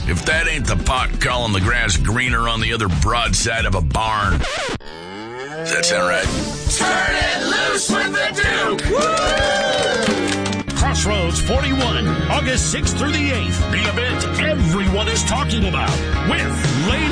If that ain't the pot calling the grass greener on the other broadside of a barn. Does that sound right? Turn it loose with the Duke! Woo! Crossroads 41, August 6th through the 8th. The event everyone is talking about with Lady